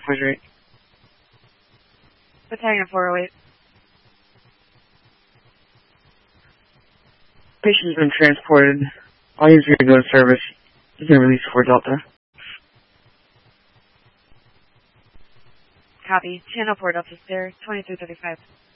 refrigerate. Battalion 408. Patient has been transported. All units are going to service. He's been released for Delta. Copy. Channel 4 Delta Stair, 2335.